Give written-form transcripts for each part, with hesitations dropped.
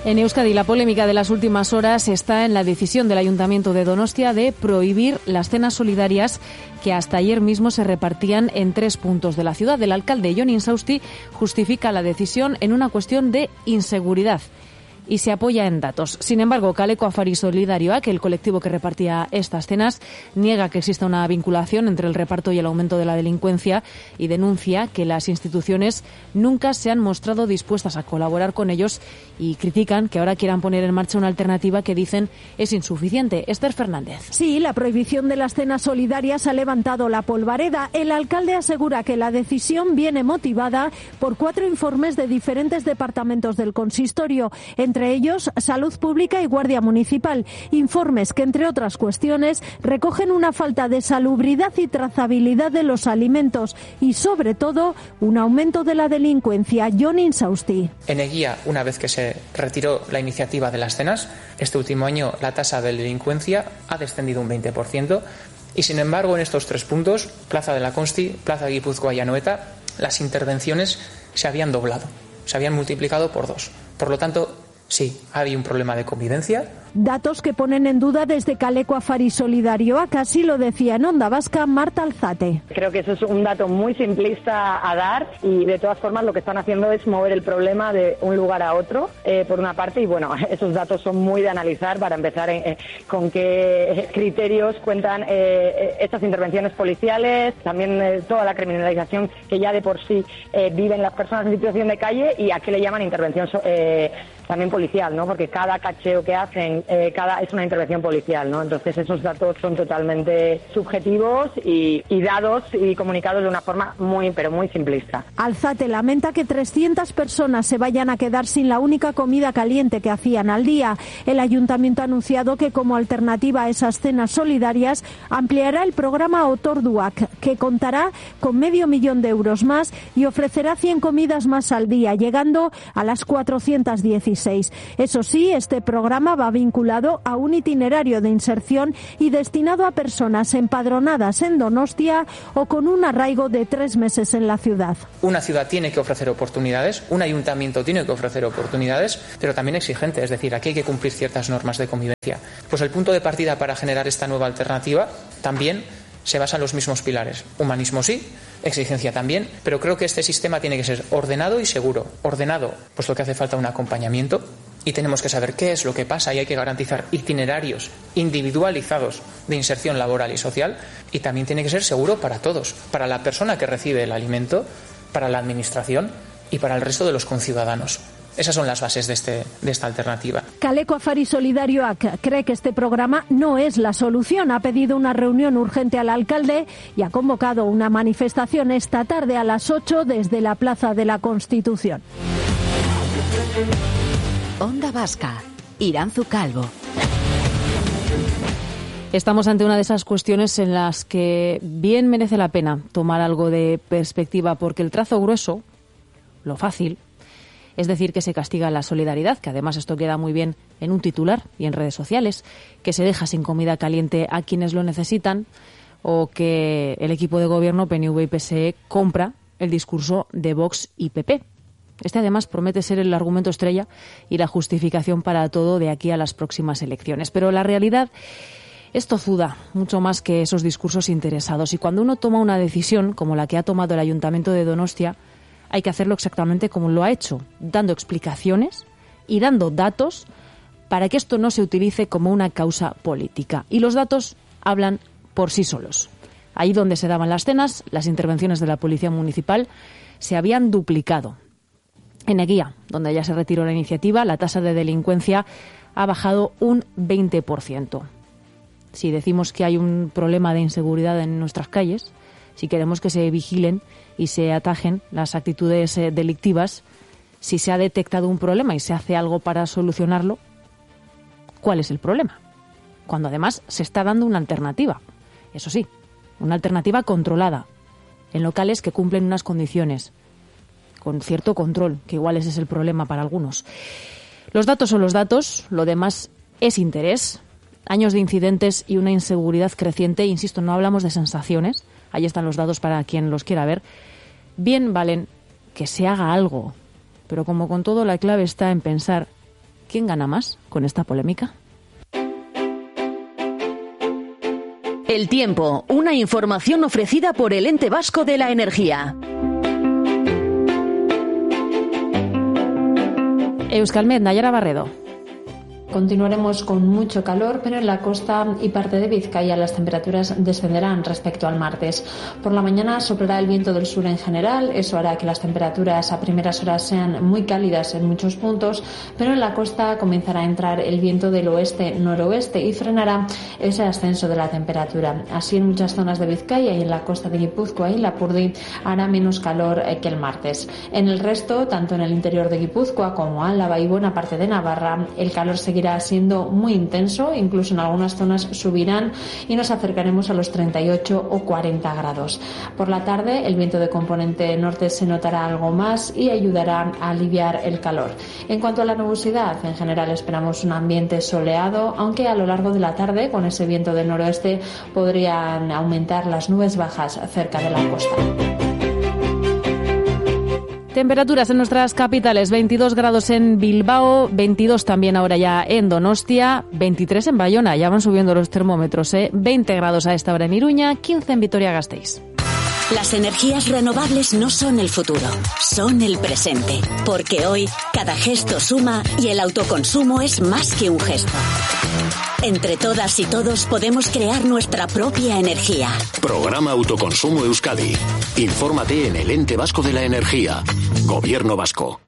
En Euskadi, la polémica de las últimas horas está en la decisión del Ayuntamiento de Donostia de prohibir las cenas solidarias que hasta ayer mismo se repartían en 3 puntos de la ciudad. El alcalde Jon Insausti justifica la decisión en una cuestión de inseguridad y se apoya en datos. Sin embargo, Kaleko Afari Solidarioak, el colectivo que repartía estas cenas, niega que exista una vinculación entre el reparto y el aumento de la delincuencia y denuncia que las instituciones nunca se han mostrado dispuestas a colaborar con ellos y critican que ahora quieran poner en marcha una alternativa que dicen es insuficiente. Esther Fernández. Sí, la prohibición de las cenas solidarias ha levantado la polvareda. El alcalde asegura que la decisión viene motivada por 4 informes de diferentes departamentos del consistorio, entre ellos Salud Pública y Guardia Municipal. Informes que, entre otras cuestiones, recogen una falta de salubridad y trazabilidad de los alimentos y, sobre todo, un aumento de la delincuencia. Jon Insausti. En Eguía, una vez que se retiró la iniciativa de las cenas, este último año la tasa de delincuencia ha descendido un 20% y, sin embargo, en estos 3 puntos, Plaza de la Consti, Plaza Guipúzcoa y Anoeta, las intervenciones se habían doblado, se habían multiplicado por 2. Por lo tanto, sí, había un problema de convivencia. Datos que ponen en duda desde Kaleko Afari Solidarioak, así lo decía en Onda Vasca Marta Alzate. Creo que eso es un dato muy simplista a dar y de todas formas lo que están haciendo es mover el problema de un lugar a otro, por una parte, y bueno, esos datos son muy de analizar para empezar con qué criterios cuentan estas intervenciones policiales, también toda la criminalización que ya de por sí viven las personas en situación de calle y a qué le llaman intervención también policial, ¿no? Porque cada cacheo que hacen es una intervención policial, ¿no? Entonces esos datos son totalmente subjetivos y dados y comunicados de una forma muy simplista. Alzate lamenta que 300 personas se vayan a quedar sin la única comida caliente que hacían al día. El ayuntamiento ha anunciado que como alternativa a esas cenas solidarias ampliará el programa Otorduak, que contará con 500.000 euros más y ofrecerá 100 comidas más al día, llegando a las 416. Eso sí, este programa va vinculado a un itinerario de inserción y destinado a personas empadronadas en Donostia o con un arraigo de 3 meses en la ciudad. Una ciudad tiene que ofrecer oportunidades, un ayuntamiento tiene que ofrecer oportunidades, pero también exigente, es decir, aquí hay que cumplir ciertas normas de convivencia. Pues el punto de partida para generar esta nueva alternativa también se basa en los mismos pilares. Humanismo sí, exigencia también, pero creo que este sistema tiene que ser ordenado y seguro. Ordenado, puesto que hace falta un acompañamiento y tenemos que saber qué es lo que pasa y hay que garantizar itinerarios individualizados de inserción laboral y social, y también tiene que ser seguro para todos, para la persona que recibe el alimento, para la administración y para el resto de los conciudadanos. Esas son las bases de esta alternativa. Kaleko Afari Solidarioak cree que este programa no es la solución. Ha pedido una reunión urgente al alcalde y ha convocado una manifestación esta tarde a las 8 desde la Plaza de la Constitución. Onda Vasca, Iranzu Calvo. Estamos ante una de esas cuestiones en las que bien merece la pena tomar algo de perspectiva, porque el trazo grueso, lo fácil, es decir, que se castiga la solidaridad, que además esto queda muy bien en un titular y en redes sociales, que se deja sin comida caliente a quienes lo necesitan, o que el equipo de gobierno PNV y PSE compra el discurso de Vox y PP. Este además promete ser el argumento estrella y la justificación para todo de aquí a las próximas elecciones. Pero la realidad es tozuda, mucho más que esos discursos interesados. Y cuando uno toma una decisión como la que ha tomado el Ayuntamiento de Donostia, hay que hacerlo exactamente como lo ha hecho, dando explicaciones y dando datos para que esto no se utilice como una causa política. Y los datos hablan por sí solos. Ahí donde se daban las cenas, las intervenciones de la Policía Municipal se habían duplicado. En Eguía, donde ya se retiró la iniciativa, la tasa de delincuencia ha bajado un 20%. Si decimos que hay un problema de inseguridad en nuestras calles, si queremos que se vigilen y se atajen las actitudes delictivas, si se ha detectado un problema y se hace algo para solucionarlo, ¿cuál es el problema? Cuando además se está dando una alternativa. Eso sí, una alternativa controlada, en locales que cumplen unas condiciones, con cierto control, que igual ese es el problema para algunos. Los datos son los datos, lo demás es interés. Años de incidentes y una inseguridad creciente, insisto, no hablamos de sensaciones, ahí están los datos para quien los quiera ver. Bien valen que se haga algo, pero como con todo la clave está en pensar ¿Quién gana más con esta polémica? El tiempo, una información ofrecida por el Ente Vasco de la Energía. Euskalmet, Nayara Barredo. Continuaremos con mucho calor, pero en la costa y parte de Vizcaya las temperaturas descenderán respecto al martes. Por la mañana soplará el viento del sur en general, eso hará que las temperaturas a primeras horas sean muy cálidas en muchos puntos, pero en la costa comenzará a entrar el viento del oeste-noroeste y frenará ese ascenso de la temperatura. Así en muchas zonas de Vizcaya y en la costa de Guipúzcoa y Lapurdi hará menos calor que el martes. En el resto, tanto en el interior de Guipúzcoa como Álava y buena parte de Navarra, el calor seguirá siendo muy intenso, incluso en algunas zonas subirán y nos acercaremos a los 38 o 40 grados. Por la tarde el viento de componente norte se notará algo más y ayudará a aliviar el calor. En cuanto a la nubosidad, en general esperamos un ambiente soleado, aunque a lo largo de la tarde con ese viento del noroeste podrían aumentar las nubes bajas cerca de la costa. Temperaturas en nuestras capitales, 22 grados en Bilbao, 22 también ahora ya en Donostia, 23 en Bayona, ya van subiendo los termómetros, 20 grados a esta hora en Iruña, 15 en Vitoria-Gasteiz. Las energías renovables no son el futuro, son el presente. Porque hoy cada gesto suma y el autoconsumo es más que un gesto. Entre todas y todos podemos crear nuestra propia energía. Programa Autoconsumo Euskadi. Infórmate en el Ente Vasco de la Energía. Gobierno Vasco.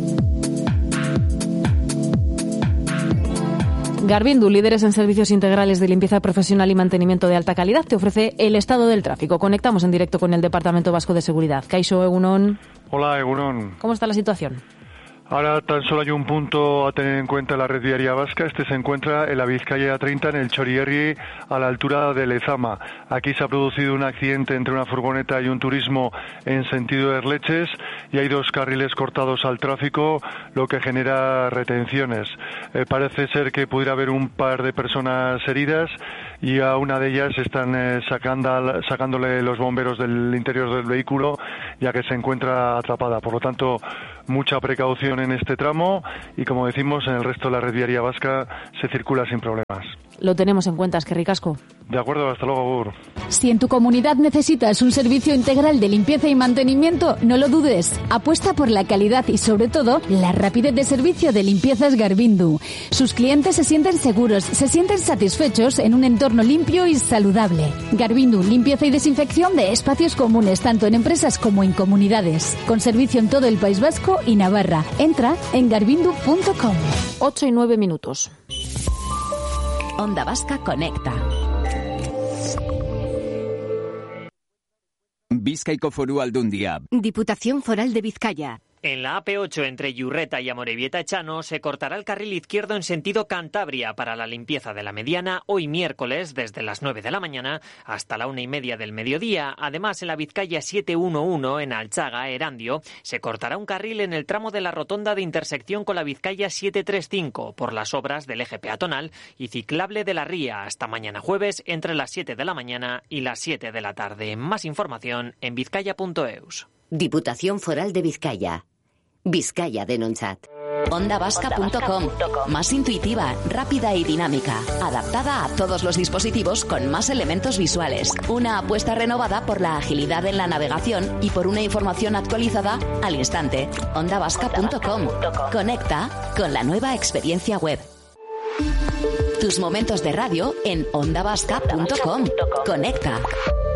Garbindu, líderes en servicios integrales de limpieza profesional y mantenimiento de alta calidad, te ofrece el estado del tráfico. Conectamos en directo con el Departamento Vasco de Seguridad. Kaixo, Egunon. Hola, Egunon. ¿Cómo está la situación? Ahora tan solo hay un punto a tener en cuenta en la red viaria vasca. Este se encuentra en la Vizcaya 30, en el Chorierri, a la altura de Lezama. Aquí se ha producido un accidente entre una furgoneta y un turismo en sentido de Erleches y hay 2 carriles cortados al tráfico, lo que genera retenciones. Parece ser que pudiera haber un par de personas heridas y a una de ellas están sacándole los bomberos del interior del vehículo, ya que se encuentra atrapada. Por lo tanto, mucha precaución en este tramo y, como decimos, en el resto de la red viaria vasca se circula sin problemas. Lo tenemos en cuenta, es que ricasco. De acuerdo, hasta luego, Agur. Si en tu comunidad necesitas un servicio integral de limpieza y mantenimiento, no lo dudes. Apuesta por la calidad y, sobre todo, la rapidez de servicio de Limpiezas Garbindu. Sus clientes se sienten seguros, se sienten satisfechos en un entorno limpio y saludable. Garbindu, limpieza y desinfección de espacios comunes, tanto en empresas como en comunidades. Con servicio en todo el País Vasco y Navarra. Entra en garbindu.com. 8 y 9 minutos. Onda Vasca conecta. Bizkaiko Foru Aldundia. Diputación Foral de Vizcaya. En la AP8 entre Yurreta y Amorebieta-Echano se cortará el carril izquierdo en sentido Cantabria para la limpieza de la mediana hoy miércoles desde las 9 de la mañana hasta la 1:30 del mediodía. Además, en la Vizcaya 711 en Alchaga, Erandio, se cortará un carril en el tramo de la rotonda de intersección con la Vizcaya 735 por las obras del eje peatonal y ciclable de la Ría hasta mañana jueves entre las 7 de la mañana y las 7 de la tarde. Más información en vizcaya.eus. Diputación Foral de Vizcaya. Vizcaya denontzat. Ondavasca.com. Más intuitiva, rápida y dinámica. Adaptada a todos los dispositivos con más elementos visuales. Una apuesta renovada por la agilidad en la navegación y por una información actualizada al instante. Ondavasca.com. Conecta con la nueva experiencia web. Tus momentos de radio en ondavasca.com. Conecta.